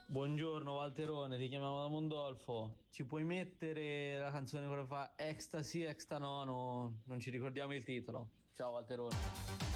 Buongiorno Walterone, ti chiamiamo da Mondolfo. Ci puoi mettere la canzone che fa Ecstasy, Exta no, non ci ricordiamo il titolo. Ciao Walterone.